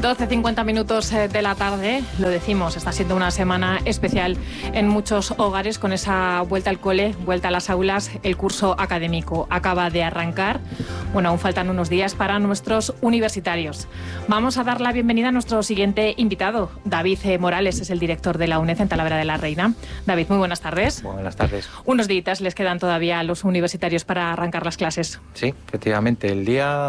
12:50 minutos de la tarde, lo decimos, está siendo una semana especial en muchos hogares con esa vuelta al cole, vuelta a las aulas. El curso académico acaba de arrancar. Bueno, aún faltan unos días para nuestros universitarios. Vamos a dar la bienvenida a nuestro siguiente invitado. David Morales es el director de la UNED en Talavera de la Reina. David, muy buenas tardes. Buenas tardes. Unos días les quedan todavía a los universitarios para arrancar las clases. Sí, efectivamente. El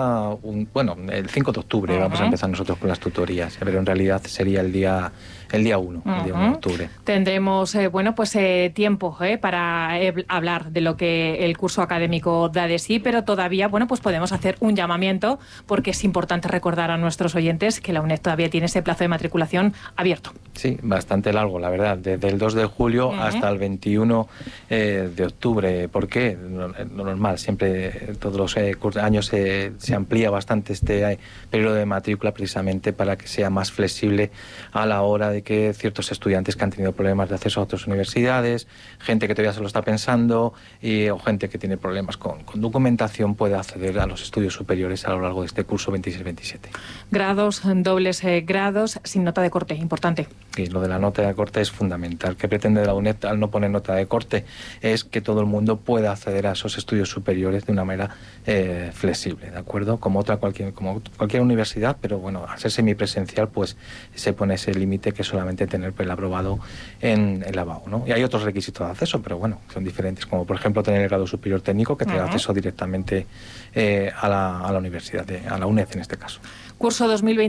5 de octubre vamos a empezar nosotros con las tutorías, pero en realidad sería el día 1, el día 1 de octubre. Tendremos tiempo para hablar de lo que el curso académico da de sí, pero todavía podemos hacer un llamamiento porque es importante recordar a nuestros oyentes que la UNED todavía tiene ese plazo de matriculación abierto. Sí, bastante largo, la verdad, desde el 2 de julio hasta el 21 de octubre. ¿Por qué? Lo normal, siempre todos los años se amplía bastante este periodo de matrícula precisamente para que sea más flexible a la hora de que ciertos estudiantes que han tenido problemas de acceso a otras universidades, gente que todavía se lo está pensando o gente que tiene problemas con documentación pueda acceder a los estudios superiores a lo largo de este curso 26-27. Grados, dobles grados, sin nota de corte, importante. Y lo de la nota de corte es fundamental. ¿Qué pretende la UNED al no poner nota de corte? Es que todo el mundo pueda acceder a esos estudios superiores de una manera flexible, ¿de acuerdo? Como cualquier universidad, pero bueno, al ser semipresencial, pues se pone ese límite que solamente tener el aprobado en la BAU, ¿no? Y hay otros requisitos de acceso, pero bueno, son diferentes, como por ejemplo tener el grado superior técnico que te da acceso directamente a la universidad, a la UNED en este caso. Curso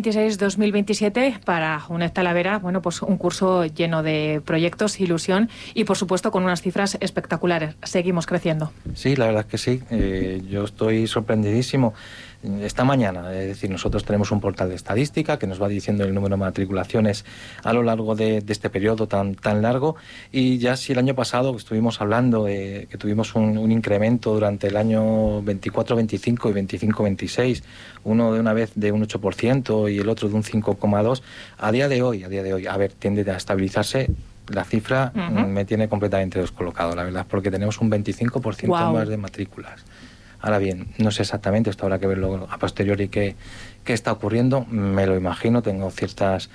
2026-2027 para UNED Talavera, un curso lleno de proyectos, ilusión y por supuesto con unas cifras espectaculares. Seguimos creciendo. Sí, la verdad es que sí. Yo estoy sorprendidísimo. Esta mañana, es decir, nosotros tenemos un portal de estadística que nos va diciendo el número de matriculaciones a lo largo de este periodo tan largo, y ya si el año pasado estuvimos hablando de que tuvimos un incremento durante el año 24-25 y 25-26, uno de una vez de un 8% y el otro de un 5,2%, a día de hoy, tiende a estabilizarse. La cifra me tiene completamente descolocado, la verdad, porque tenemos un 25% más de matrículas. Ahora bien, no sé exactamente, esto habrá que verlo a posteriori qué está ocurriendo. Me lo imagino, tengo ciertas,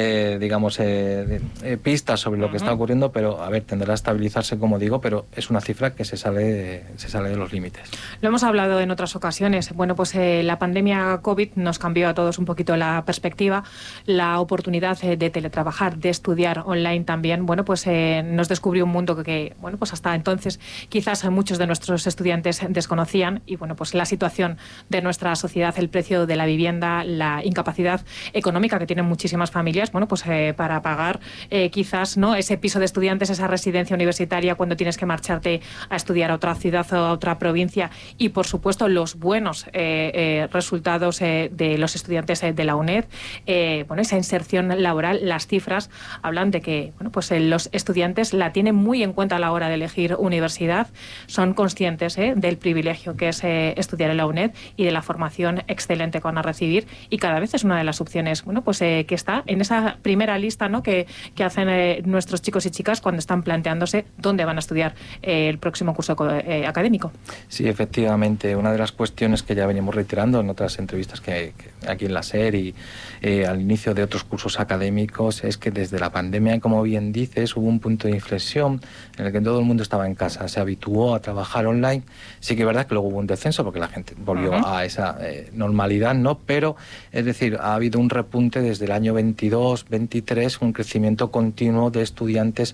pistas sobre lo que está ocurriendo, pero tendrá a estabilizarse, como digo, pero es una cifra que se sale de los límites. Lo hemos hablado en otras ocasiones. La pandemia COVID nos cambió a todos un poquito la perspectiva, la oportunidad de teletrabajar, de estudiar online también, nos descubrió un mundo que hasta entonces quizás muchos de nuestros estudiantes desconocían, y la situación de nuestra sociedad, el precio de la vivienda, la incapacidad económica que tienen muchísimas familias, para pagar quizás ese piso de estudiantes, esa residencia universitaria cuando tienes que marcharte a estudiar a otra ciudad o a otra provincia, y por supuesto los buenos resultados de los estudiantes de la UNED, esa inserción laboral. Las cifras hablan de que los estudiantes la tienen muy en cuenta a la hora de elegir universidad, son conscientes del privilegio que es estudiar en la UNED y de la formación excelente que van a recibir, y cada vez es una de las opciones que está en esa primera lista que hacen nuestros chicos y chicas cuando están planteándose dónde van a estudiar el próximo curso académico. Sí, efectivamente, una de las cuestiones que ya venimos reiterando en otras entrevistas que aquí en la SER y al inicio de otros cursos académicos es que desde la pandemia, como bien dices, hubo un punto de inflexión en el que todo el mundo estaba en casa, se habituó a trabajar online. Sí que es verdad que luego hubo un descenso porque la gente volvió a esa normalidad, ¿no? Pero, es decir, ha habido un repunte desde el año 22-23, un crecimiento continuo de estudiantes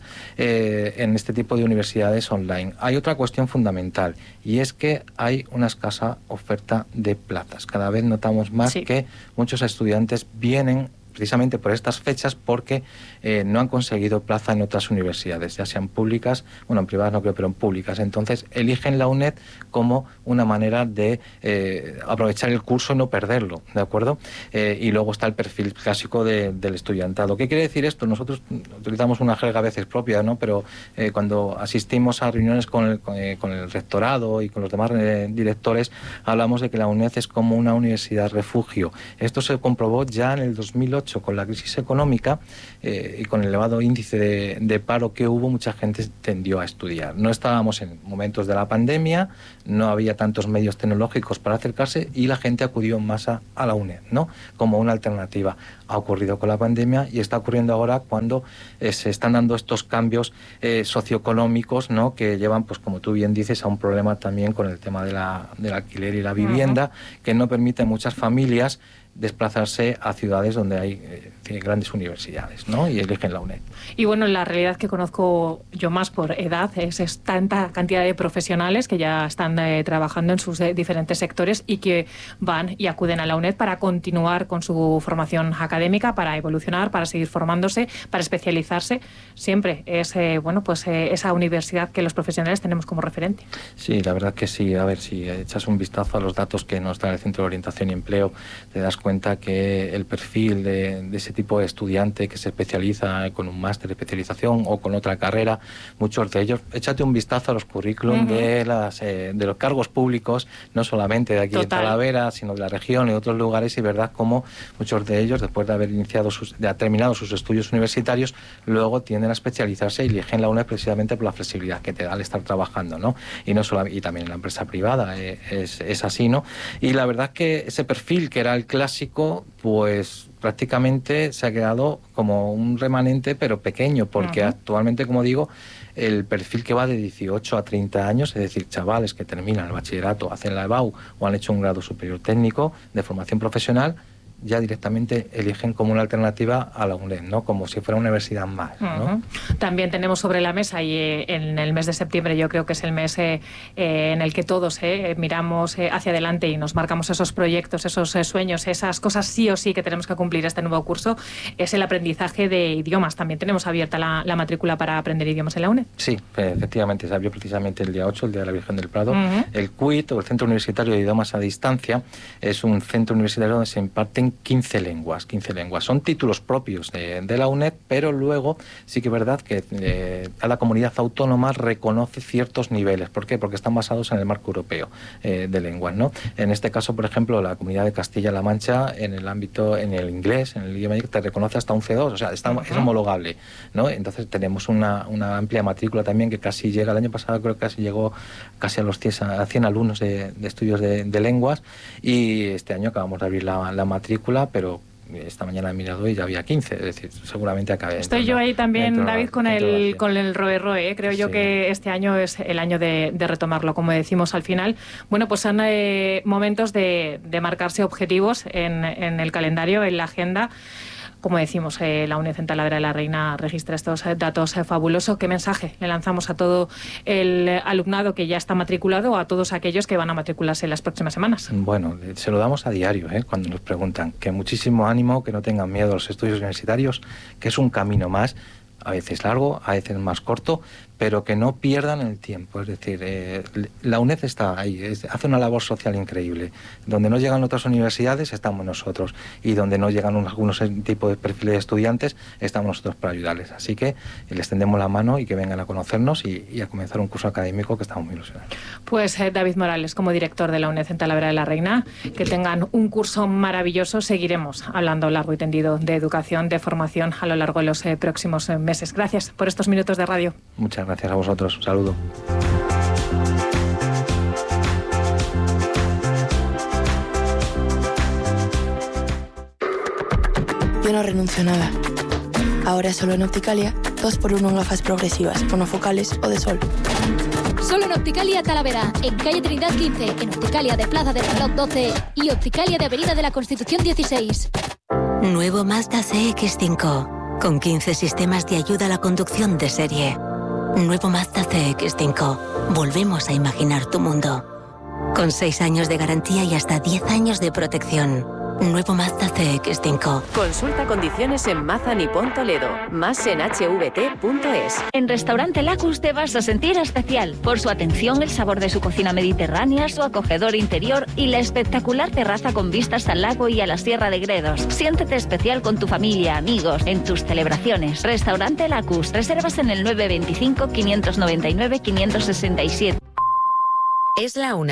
en este tipo de universidades online. Hay otra cuestión fundamental, y es que hay una escasa oferta de plazas. Cada vez notamos más que muchos estudiantes vienen precisamente por estas fechas porque no han conseguido plaza en otras universidades, ya sean públicas, en privadas no creo, pero en públicas. Entonces eligen la UNED como una manera de aprovechar el curso y no perderlo, ¿de acuerdo? Y luego está el perfil clásico del estudiantado. ¿Qué quiere decir esto? Nosotros utilizamos una jerga a veces propia, ¿no? Pero cuando asistimos a reuniones con el rectorado y con los demás directores, hablamos de que la UNED es como una universidad refugio. Esto se comprobó ya en el 2008 2008, con la crisis económica y con el elevado índice de paro que hubo, mucha gente tendió a estudiar. No estábamos en momentos de la pandemia, no había tantos medios tecnológicos para acercarse y la gente acudió en masa a la UNED, ¿no?, como una alternativa. Ha ocurrido con la pandemia y está ocurriendo ahora cuando se están dando estos cambios socioeconómicos, ¿no?, que llevan, pues como tú bien dices, a un problema también con el tema del alquiler y la vivienda, que no permite a muchas familias desplazarse a ciudades donde hay grandes universidades, ¿no?, y eligen la UNED. Y bueno, la realidad que conozco yo más por edad es tanta cantidad de profesionales que ya están trabajando en sus diferentes sectores y que van y acuden a la UNED para continuar con su formación académica, para evolucionar, para seguir formándose, para especializarse. Siempre es esa universidad que los profesionales tenemos como referente. Sí, la verdad que sí. A ver, si echas un vistazo a los datos que nos da el Centro de Orientación y Empleo, te das cuenta que el perfil de ese tipo de estudiante que se especializa con un máster de especialización o con otra carrera, muchos de ellos, échate un vistazo a los currículum de los cargos públicos, no solamente de aquí de Talavera, sino de la región y de otros lugares, y verdad como muchos de ellos, después de haber terminado sus estudios universitarios, luego tienden a especializarse y eligen la UNED precisamente por la flexibilidad que te da al estar trabajando, ¿no? Y también en la empresa privada es así, ¿no? Y la verdad que ese perfil que era el clásico, pues prácticamente se ha quedado como un remanente, pero pequeño, porque actualmente, como digo, el perfil que va de 18 a 30 años, es decir, chavales que terminan el bachillerato, hacen la EBAU o han hecho un grado superior técnico de formación profesional, ya directamente eligen como una alternativa a la UNED, ¿no?, como si fuera una universidad más, ¿no? También tenemos sobre la mesa, y en el mes de septiembre yo creo que es el mes en el que todos miramos hacia adelante y nos marcamos esos proyectos, esos sueños, esas cosas sí o sí que tenemos que cumplir este nuevo curso, es el aprendizaje de idiomas. También tenemos abierta la matrícula para aprender idiomas en la UNED. Sí, efectivamente, se abrió precisamente el día 8, el día de la Virgen del Prado. El CUIT, o el Centro Universitario de Idiomas a Distancia, es un centro universitario donde se imparten 15 lenguas. Son títulos propios de la UNED, pero luego sí que es verdad que cada comunidad autónoma reconoce ciertos niveles. ¿Por qué? Porque están basados en el marco europeo de lenguas, ¿no? En este caso, por ejemplo, la comunidad de Castilla-La Mancha, en el inglés, en el idioma, te reconoce hasta un C2, o sea, es homologable, ¿no? Entonces tenemos una amplia matrícula también que casi llega, el año pasado creo que casi llegó casi a los 100 alumnos de estudios de lenguas, y este año acabamos de abrir la matrícula, pero esta mañana he mirado y ya había 15, es decir, seguramente acabe. Estoy yo ahí también, David, con el roe. Creo yo que este año es el año de retomarlo, como decimos al final. Bueno, pues son momentos de marcarse objetivos en el calendario, en la agenda. Como decimos, la UNED en Talavera de la Reina registra estos datos fabulosos. ¿Qué mensaje le lanzamos a todo el alumnado que ya está matriculado o a todos aquellos que van a matricularse en las próximas semanas? Bueno, se lo damos a diario, cuando nos preguntan. Que muchísimo ánimo, que no tengan miedo a los estudios universitarios, que es un camino más, a veces largo, a veces más corto, pero que no pierdan el tiempo. Es decir, la UNED está ahí, hace una labor social increíble. Donde no llegan otras universidades, estamos nosotros. Y donde no llegan algunos tipos de perfiles de estudiantes, estamos nosotros para ayudarles. Así que les tendemos la mano y que vengan a conocernos y a comenzar un curso académico que estamos muy ilusionados. Pues David Morales, como director de la UNED en Talavera de la Reina, que tengan un curso maravilloso. Seguiremos hablando largo y tendido de educación, de formación a lo largo de los próximos meses. Gracias por estos minutos de radio. Muchas gracias a vosotros. Un saludo. Yo no renuncio a nada. Ahora solo en Opticalia, 2x1 en gafas progresivas, monofocales o de sol. Solo en Opticalia Talavera, en calle Trinidad 15, en Opticalia de Plaza del Reloj 12 y Opticalia de Avenida de la Constitución 16. Nuevo Mazda CX-5, con 15 sistemas de ayuda a la conducción de serie. Nuevo Mazda CX-5. Volvemos a imaginar tu mundo. Con 6 años de garantía y hasta 10 años de protección. Nuevo Mazda CX-5. Consulta condiciones en Mazda Nippon Toledo. Más en hvt.es. En Restaurante Lacus te vas a sentir especial por su atención, el sabor de su cocina mediterránea, su acogedor interior y la espectacular terraza con vistas al lago y a la Sierra de Gredos. Siéntete especial con tu familia, amigos, en tus celebraciones. Restaurante Lacus. Reservas en el 925 599 567. Es la 1.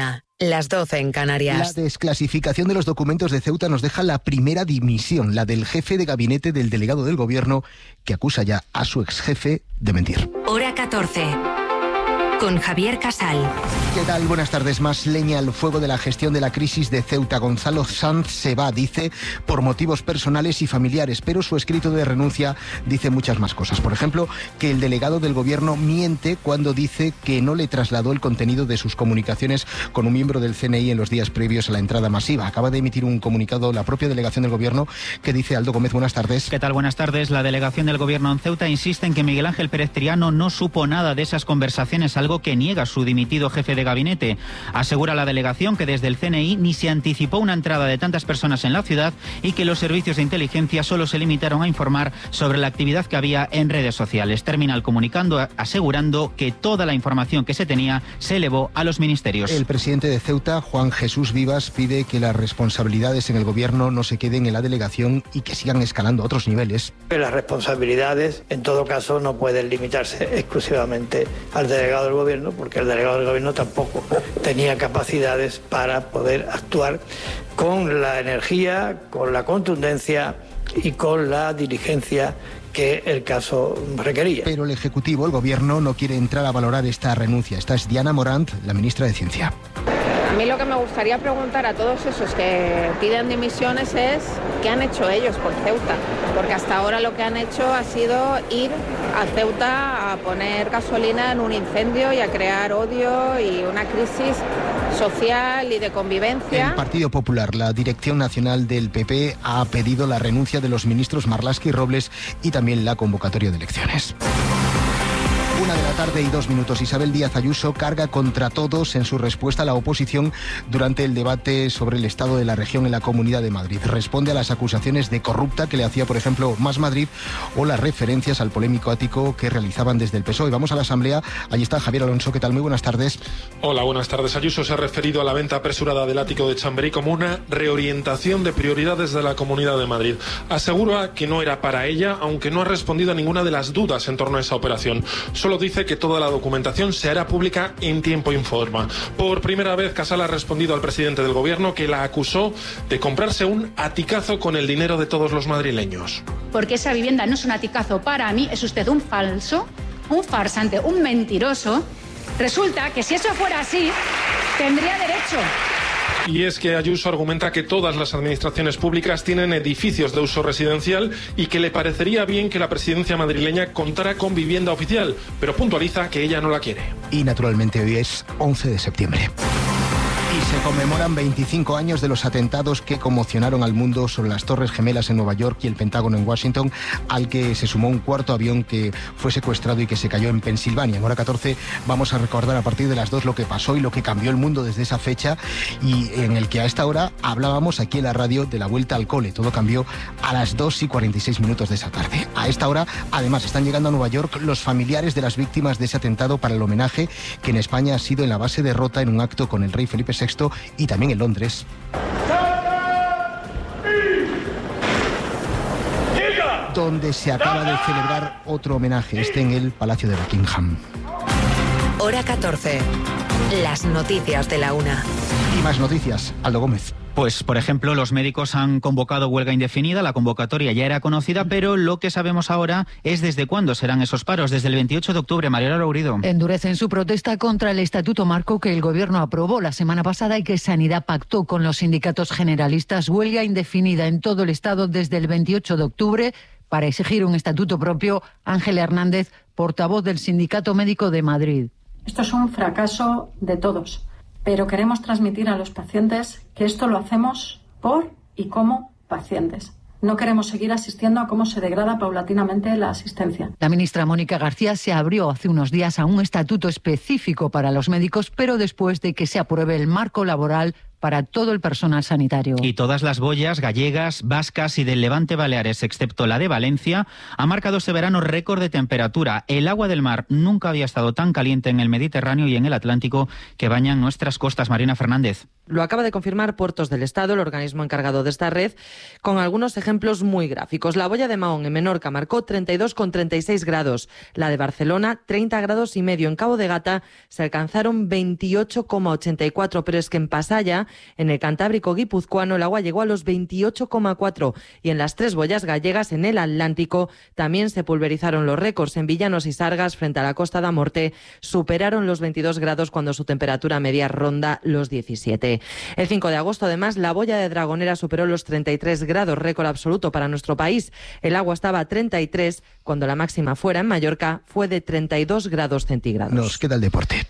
las 12 en Canarias. La desclasificación de los documentos de Ceuta nos deja la primera dimisión, la del jefe de gabinete del delegado del Gobierno, que acusa ya a su exjefe de mentir. Hora 14. Con Javier Casal. ¿Qué tal? Buenas tardes. Más leña al fuego de la gestión de la crisis de Ceuta. Gonzalo Sanz se va, dice, por motivos personales y familiares, pero su escrito de renuncia dice muchas más cosas. Por ejemplo, que el delegado del Gobierno miente cuando dice que no le trasladó el contenido de sus comunicaciones con un miembro del CNI en los días previos a la entrada masiva. Acaba de emitir un comunicado la propia delegación del Gobierno que dice Aldo Gómez. Buenas tardes. ¿Qué tal? Buenas tardes. La delegación del Gobierno en Ceuta insiste en que Miguel Ángel Pérez Triano no supo nada de esas conversaciones, algo que niega su dimitido jefe de gabinete. Asegura la delegación que desde el CNI ni se anticipó una entrada de tantas personas en la ciudad y que los servicios de inteligencia solo se limitaron a informar sobre la actividad que había en redes sociales. Termina el comunicando asegurando que toda la información que se tenía se elevó a los ministerios. El presidente de Ceuta, Juan Jesús Vivas, pide que las responsabilidades en el Gobierno no se queden en la delegación y que sigan escalando a otros niveles. Las responsabilidades, en todo caso, no pueden limitarse exclusivamente al delegado del Gobierno, porque el delegado del Gobierno tampoco tenía capacidades para poder actuar con la energía, con la contundencia y con la diligencia que el caso requería. Pero el Ejecutivo, el Gobierno, no quiere entrar a valorar esta renuncia. Esta es Diana Morant, la ministra de Ciencia. A mí lo que me gustaría preguntar a todos esos que piden dimisiones es ¿qué han hecho ellos por Ceuta? Porque hasta ahora lo que han hecho ha sido ir a Ceuta a poner gasolina en un incendio y a crear odio y una crisis social y de convivencia. El Partido Popular, la dirección nacional del PP, ha pedido la renuncia de los ministros Marlaska y Robles y también la convocatoria de elecciones. 1:02 p.m. Isabel Díaz Ayuso carga contra todos en su respuesta a la oposición durante el debate sobre el estado de la región en la Comunidad de Madrid. Responde a las acusaciones de corrupta que le hacía, por ejemplo, Más Madrid o las referencias al polémico ático que realizaban desde el PSOE. Vamos a la Asamblea. Allí está Javier Alonso. ¿Qué tal? Muy buenas tardes. Hola, buenas tardes. Ayuso se ha referido a la venta apresurada del ático de Chamberí como una reorientación de prioridades de la Comunidad de Madrid. Asegura que no era para ella, aunque no ha respondido a ninguna de las dudas en torno a esa operación. Solo dice que toda la documentación se hará pública en tiempo y forma. Por primera vez, Casal ha respondido al presidente del Gobierno, que la acusó de comprarse un aticazo con el dinero de todos los madrileños. Porque esa vivienda no es un aticazo para mí, es usted un falso, un farsante, un mentiroso. Resulta que si eso fuera así, tendría derecho. Y es que Ayuso argumenta que todas las administraciones públicas tienen edificios de uso residencial y que le parecería bien que la presidencia madrileña contara con vivienda oficial, pero puntualiza que ella no la quiere. Y naturalmente hoy es 11 de septiembre. Y se conmemoran 25 años de los atentados que conmocionaron al mundo sobre las Torres Gemelas en Nueva York y el Pentágono en Washington, al que se sumó un cuarto avión que fue secuestrado y que se cayó en Pensilvania. En hora 14 vamos a recordar a partir de las 2 lo que pasó y lo que cambió el mundo desde esa fecha, y en el que a esta hora hablábamos aquí en la radio de la vuelta al cole. Todo cambió a las 2:46 de esa tarde. A esta hora, además, están llegando a Nueva York los familiares de las víctimas de ese atentado para el homenaje que en España ha sido en la base de Rota en un acto con el rey Felipe VI y también en Londres. Donde se acaba de celebrar otro homenaje, en el Palacio de Buckingham. Hora 14. Las noticias de la 1. Y más noticias, Aldo Gómez. Pues, por ejemplo, los médicos han convocado huelga indefinida. La convocatoria ya era conocida, pero lo que sabemos ahora es desde cuándo serán esos paros. Desde el 28 de octubre, Mariela Lourido. Endurecen su protesta contra el Estatuto Marco que el Gobierno aprobó la semana pasada y que Sanidad pactó con los sindicatos generalistas. Huelga indefinida en todo el Estado desde el 28 de octubre para exigir un estatuto propio. Ángela Hernández, portavoz del Sindicato Médico de Madrid. Esto es un fracaso de todos. Pero queremos transmitir a los pacientes que esto lo hacemos por y como pacientes. No queremos seguir asistiendo a cómo se degrada paulatinamente la asistencia. La ministra Mónica García se abrió hace unos días a un estatuto específico para los médicos, pero después de que se apruebe el marco laboral para todo el personal sanitario. Y todas las boyas gallegas, vascas y del Levante Baleares, excepto la de Valencia, ha marcado este verano récord de temperatura. El agua del mar nunca había estado tan caliente en el Mediterráneo y en el Atlántico que bañan nuestras costas. Marina Fernández. Lo acaba de confirmar Puertos del Estado, el organismo encargado de esta red, con algunos ejemplos muy gráficos. La boya de Mahón en Menorca marcó 32,36 grados. La de Barcelona, 30 grados y medio. En Cabo de Gata se alcanzaron 28,84, pero es que en Pasaya, en el Cantábrico guipuzcoano, el agua llegó a los 28,4. Y en las tres boyas gallegas, en el Atlántico, también se pulverizaron los récords. En Villanos y Sargas, frente a la Costa da Morte, superaron los 22 grados cuando su temperatura media ronda los 17. El 5 de agosto, además, la boya de Dragonera superó los 33 grados, récord absoluto para nuestro país. El agua estaba a 33, cuando la máxima fuera en Mallorca fue de 32 grados centígrados. Nos queda el deporte.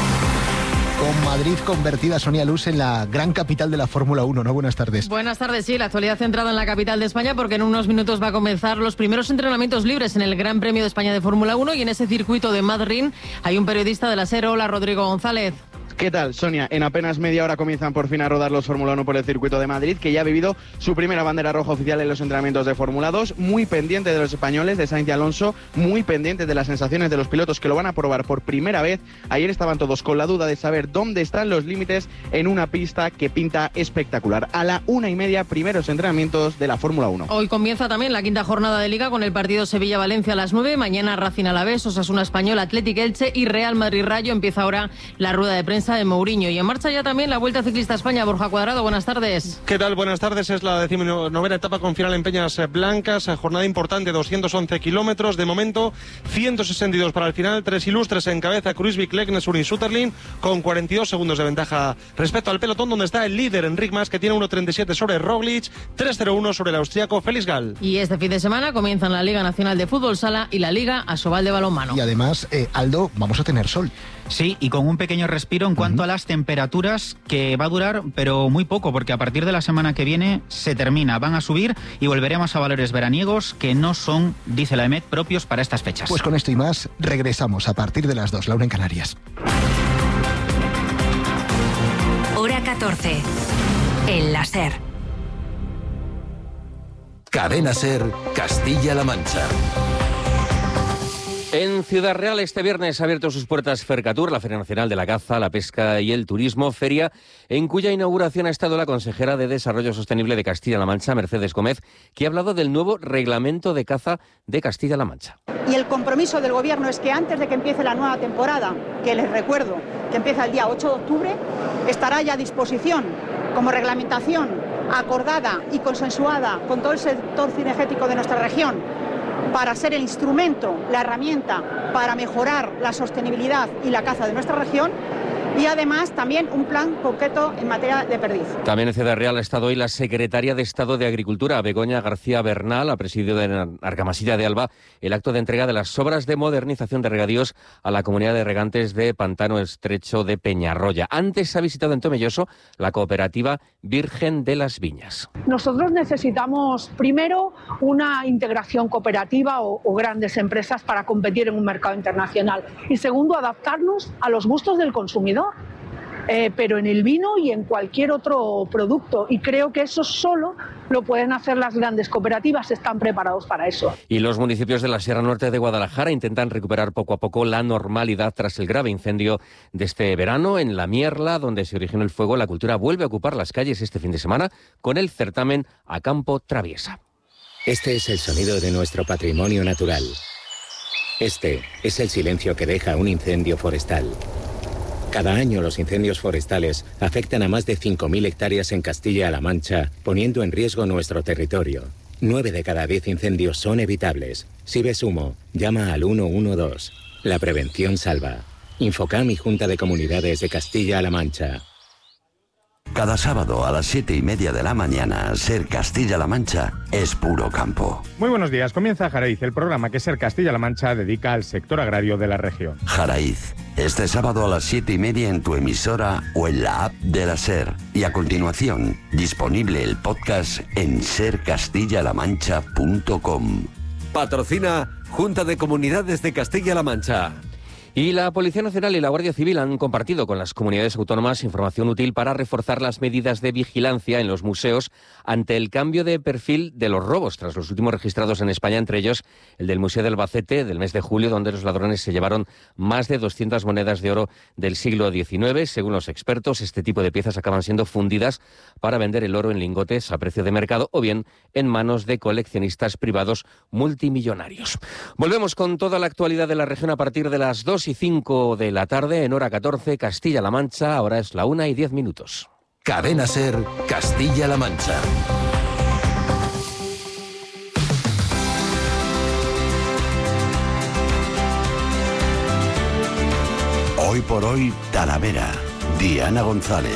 Con Madrid convertida, Sonia Luz, en la gran capital de la Fórmula 1, ¿no? Buenas tardes. Buenas tardes, sí, la actualidad centrada en la capital de España, porque en unos minutos va a comenzar los primeros entrenamientos libres en el Gran Premio de España de Fórmula 1, y en ese circuito de Madrid hay un periodista de la SER. Hola, Rodrigo González. ¿Qué tal, Sonia? En apenas media hora comienzan por fin a rodar los Fórmula 1 por el circuito de Madrid, que ya ha vivido su primera bandera roja oficial en los entrenamientos de Fórmula 2, muy pendiente de los españoles, de Sainz y Alonso, muy pendiente de las sensaciones de los pilotos que lo van a probar por primera vez. Ayer estaban todos con la duda de saber dónde están los límites en una pista que pinta espectacular. A la 1:30, primeros entrenamientos de la Fórmula 1. Hoy comienza también la quinta jornada de Liga con el partido Sevilla-Valencia a las 9, mañana Racing Alavés, Osasuna Español, Athletic Elche y Real Madrid-Rayo. Empieza ahora la rueda de prensa de Mourinho. Y en marcha ya también la Vuelta Ciclista a España. Borja Cuadrado, buenas tardes. ¿Qué tal? Buenas tardes. Es la 19ª etapa con final en Peñas Blancas. Jornada importante, 211 kilómetros. De momento, 162 para el final. Tres ilustres en cabeza: Kruijswijk, Leknesur y Sutterlin, con 42 segundos de ventaja respecto al pelotón, donde está el líder Enric Mas, que tiene 1.37 sobre Roglic, 3.01 sobre el austriaco Felix Gall. Y este fin de semana comienzan la Liga Nacional de Fútbol Sala y la Liga Asobal de Balonmano. Y además, Aldo, vamos a tener sol. Sí, y con un pequeño respiro en cuanto a las temperaturas, que va a durar, pero muy poco, porque a partir de la semana que viene se termina, van a subir y volveremos a valores veraniegos que no son, dice la EMET, propios para estas fechas. Pues con esto y más, regresamos a partir de las 2, la 1 en Canarias. Hora 14, en la SER. Cadena SER, Castilla-La Mancha. En Ciudad Real este viernes ha abierto sus puertas Fercatur, la Feria Nacional de la Caza, la Pesca y el Turismo, feria en cuya inauguración ha estado la consejera de Desarrollo Sostenible de Castilla-La Mancha, Mercedes Gómez, que ha hablado del nuevo reglamento de caza de Castilla-La Mancha. Y el compromiso del Gobierno es que antes de que empiece la nueva temporada, que les recuerdo que empieza el día 8 de octubre, estará ya a disposición como reglamentación acordada y consensuada con todo el sector cinegético de nuestra región, para ser el instrumento, la herramienta para mejorar la sostenibilidad y la caza de nuestra región, y además también un plan concreto en materia de perdiz. También en Ciudad Real ha estado hoy la secretaria de Estado de Agricultura, Begoña García Bernal, ha presidido en Argamasilla de Alba el acto de entrega de las obras de modernización de regadíos a la comunidad de regantes de Pantano Estrecho de Peñarroya. Antes ha visitado en Tomelloso la cooperativa Virgen de las Viñas. Nosotros necesitamos primero una integración cooperativa o grandes empresas para competir en un mercado internacional, y segundo, adaptarnos a los gustos del consumidor. Pero en el vino y en cualquier otro producto. Y creo que eso solo lo pueden hacer las grandes cooperativas, están preparados para eso. Y los municipios de la Sierra Norte de Guadalajara intentan recuperar poco a poco la normalidad tras el grave incendio de este verano. En La Mierla, donde se originó el fuego, la cultura vuelve a ocupar las calles este fin de semana con el certamen A Campo Traviesa. Este es el sonido de nuestro patrimonio natural. Este es el silencio que deja un incendio forestal. Cada año los incendios forestales afectan a más de 5.000 hectáreas en Castilla-La Mancha, poniendo en riesgo nuestro territorio. 9 de cada 10 incendios son evitables. Si ves humo, llama al 112. La prevención salva. Infocam y Junta de Comunidades de Castilla-La Mancha. Cada sábado a las 7:30 de la mañana, SER Castilla-La Mancha es puro campo. Muy buenos días, comienza Jaraiz, el programa que SER Castilla-La Mancha dedica al sector agrario de la región. Jaraiz, este sábado a las 7:30 en tu emisora o en la app de la SER. Y a continuación, disponible el podcast en sercastillalamancha.com. Patrocina Junta de Comunidades de Castilla-La Mancha. Y la Policía Nacional y la Guardia Civil han compartido con las comunidades autónomas información útil para reforzar las medidas de vigilancia en los museos ante el cambio de perfil de los robos, tras los últimos registrados en España, entre ellos el del Museo de Albacete del mes de julio, donde los ladrones se llevaron más de 200 monedas de oro del siglo XIX. Según los expertos, este tipo de piezas acaban siendo fundidas para vender el oro en lingotes a precio de mercado o bien en manos de coleccionistas privados multimillonarios. Volvemos con toda la actualidad de la región a partir de las 2:05 de la tarde, en hora 14, Castilla-La Mancha. Ahora es la 1:10. Cadena SER, Castilla-La Mancha. Hoy por hoy, Talavera. Diana González.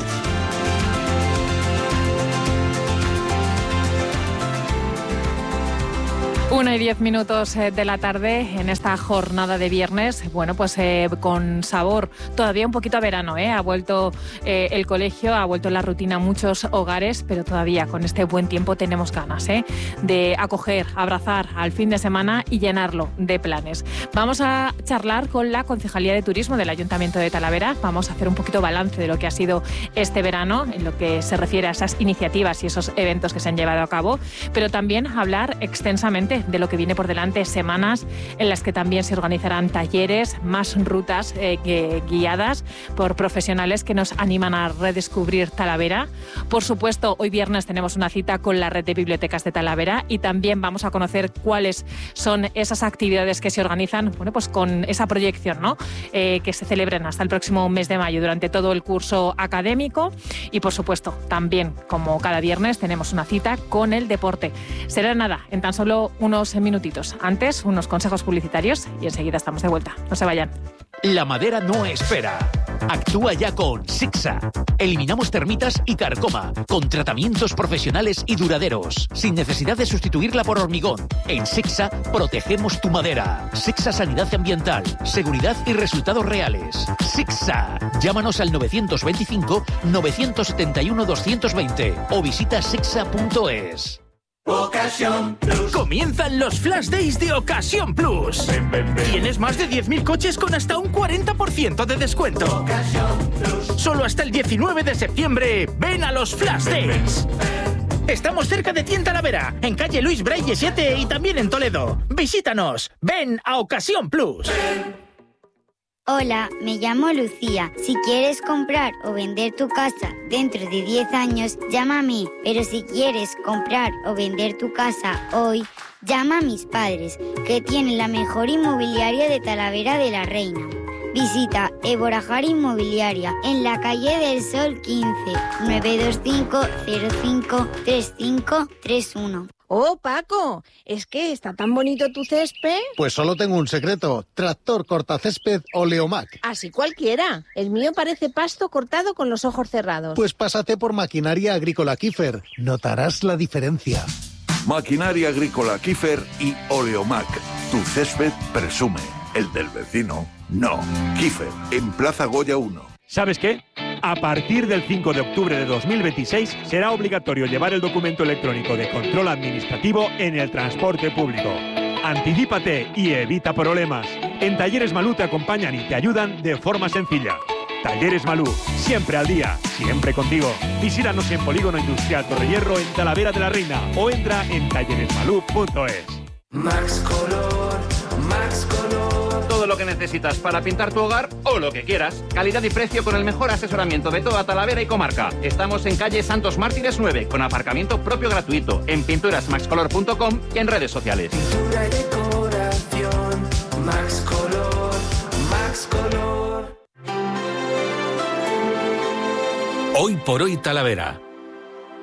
1:10 de la tarde en esta jornada de viernes. Bueno, pues con sabor todavía un poquito a verano, Ha vuelto el colegio, ha vuelto la rutina a muchos hogares, pero todavía con este buen tiempo tenemos ganas, de acoger, abrazar al fin de semana y llenarlo de planes. Vamos a charlar con la Concejalía de Turismo del Ayuntamiento de Talavera. Vamos a hacer un poquito balance de lo que ha sido este verano en lo que se refiere a esas iniciativas y esos eventos que se han llevado a cabo, pero también hablar extensamente de lo que viene por delante, semanas en las que también se organizarán talleres, más rutas guiadas por profesionales que nos animan a redescubrir Talavera. Por supuesto, hoy viernes tenemos una cita con la red de bibliotecas de Talavera y también vamos a conocer cuáles son esas actividades que se organizan, bueno, pues con esa proyección, que se celebren hasta el próximo mes de mayo durante todo el curso académico. Y por supuesto, también, como cada viernes, tenemos una cita con el deporte. Será nada, en tan solo unos minutitos. Antes, unos consejos publicitarios y enseguida estamos de vuelta. No se vayan. La madera no espera. Actúa ya con Sixa. Eliminamos termitas y carcoma, con tratamientos profesionales y duraderos, sin necesidad de sustituirla por hormigón. En Sixa protegemos tu madera. Sixa Sanidad Ambiental, seguridad y resultados reales. Sixa. Llámanos al 925-971-220 o visita sixa.es. Ocasión Plus. Comienzan los Flash Days de Ocasión Plus. Ven, ven, ven. Tienes más de 10.000 coches con hasta un 40% de descuento. Ocasión Plus. Solo hasta el 19 de septiembre. Ven a los Flash Days. Estamos cerca de ti en Talavera, en calle Luis Braille 7 y también en Toledo. Visítanos. Ven a Ocasión Plus. Hola, me llamo Lucía. Si quieres comprar o vender tu casa dentro de 10 años, llama a mí. Pero si quieres comprar o vender tu casa hoy, llama a mis padres, que tienen la mejor inmobiliaria de Talavera de la Reina. Visita Eborajar Inmobiliaria en la calle del Sol 15, 925 05 3531. ¡Oh, Paco! ¿Es que está tan bonito tu césped? Pues solo tengo un secreto. Tractor cortacésped Oleomac. Así cualquiera. El mío parece pasto cortado con los ojos cerrados. Pues pásate por Maquinaria Agrícola Kiefer. Notarás la diferencia. Maquinaria Agrícola Kiefer y Oleomac. Tu césped presume. El del vecino, no. Kiefer, en Plaza Goya 1. ¿Sabes qué? A partir del 5 de octubre de 2026 será obligatorio llevar el documento electrónico de control administrativo en el transporte público. Anticípate y evita problemas. En Talleres Malú te acompañan y te ayudan de forma sencilla. Talleres Malú, siempre al día, siempre contigo. Visítanos en Polígono Industrial Torrehierro en Talavera de la Reina o entra en talleresmalú.es. Max Color, Max Color. Todo lo que necesitas para pintar tu hogar o lo que quieras. Calidad y precio con el mejor asesoramiento de toda Talavera y comarca. Estamos en calle Santos Mártires 9, con aparcamiento propio gratuito, en pinturasmaxcolor.com y en redes sociales. Pintura y decoración, Max Color, Max Color. Hoy por hoy Talavera.